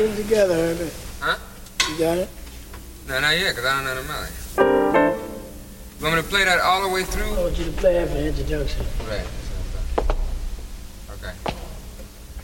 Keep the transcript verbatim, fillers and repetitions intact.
Put it together, Herbert. Huh? You got it? No, not yet, because I don't know the melody. You want me to play that all the way through? I want you to play after the introduction. Right.